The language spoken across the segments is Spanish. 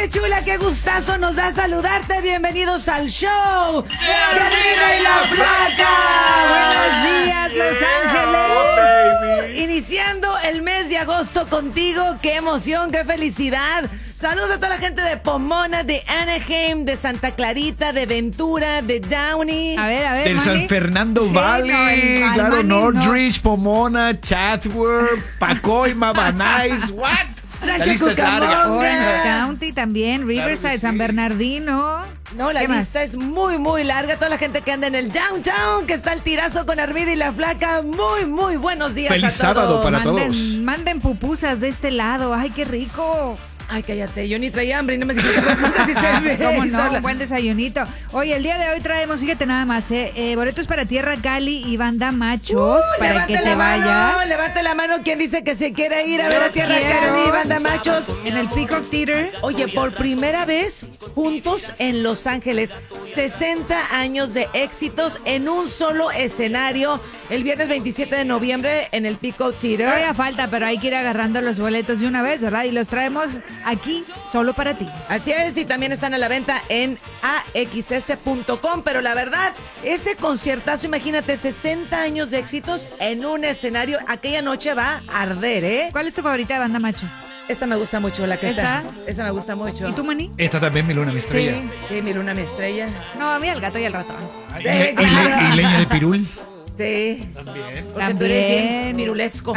qué chula, qué gustazo nos da saludarte. Bienvenidos al show de Arriba y la Flaca. Buenos días, Los Ángeles. Iniciando el mes de agosto contigo. Qué emoción, qué felicidad. Saludos a toda la gente de Pomona, de Anaheim, de Santa Clarita, de Ventura, de Downey. A ver, Del Manny. San Fernando Sí, Valley, no, claro, Manny, Northridge, Pomona, Chatsworth, Pacoima, Banais, what? La Rancho lista es larga. Cucamonga. Orange County también, Riverside, que San sí. Bernardino. No, la ¿Qué más? lista es muy, muy larga. Toda la gente que anda en el downtown, que está el tirazo con Armida y la Flaca. Muy, muy buenos días Feliz a todos. sábado para Manden, todos. manden pupusas de este lado. Ay, qué rico. Ay, cállate, yo ni traía hambre y no me dijiste cosas y se ¿Cómo me no? sola. Un buen desayunito. Oye, el día de hoy traemos, fíjate nada más, boletos para Tierra Cali y Banda Machos para levante que te la mano, vayas. levante la mano quien dice que se quiere ir a ver a Tierra quiero. Cali, Banda Machos. En el Peacock Theater. Oye, por primera vez juntos en Los Ángeles, 60 años de éxitos en un solo escenario, el viernes 27 de noviembre en el Peacock Theater. Todavía falta, pero hay que ir agarrando los boletos de una vez, ¿verdad? Y los traemos aquí solo para ti. Así es, y también están a la venta en axs.com, pero la verdad, ese conciertazo, imagínate, 60 años de éxitos en un escenario, aquella noche va a arder, ¿eh? ¿Cuál es tu favorita de Banda Machos? Esta me gusta mucho, la que ¿Esta? está. Esa me gusta mucho. ¿Y tú, Manny? Esta también, mi luna, mi estrella. Sí. Sí, mi luna, mi estrella. No, a mí el gato y el ratón. Y leña de pirul. Sí. También. Porque tú eres bien También. pirulesco.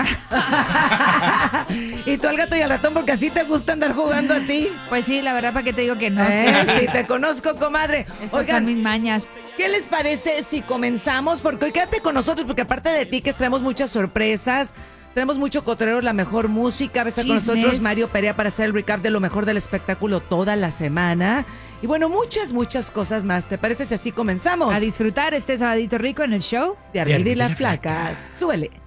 Y tú al gato y al ratón porque así te gusta andar jugando a ti. Pues sí, la verdad, ¿para qué te digo que no? Sí, te conozco, comadre. Esas son mis mañas. ¿qué les parece si comenzamos? Porque hoy quédate con nosotros, porque aparte de ti que traemos muchas sorpresas, tenemos mucho cotorreo, la mejor música. Va a estar con Chismes. nosotros Mario Perea para hacer el recap de lo mejor del espectáculo toda la semana. Y bueno, muchas cosas más. ¿Te parece si así comenzamos? A disfrutar este sabadito rico en el show. De Armida y la Flaca. Suele.